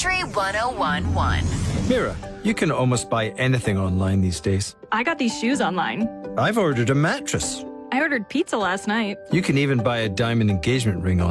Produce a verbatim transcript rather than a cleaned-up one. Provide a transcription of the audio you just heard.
Country one oh one point one. Mira, you can almost buy anything online these days. I got these shoes online. I've ordered a mattress. I ordered pizza last night. You can even buy a diamond engagement ring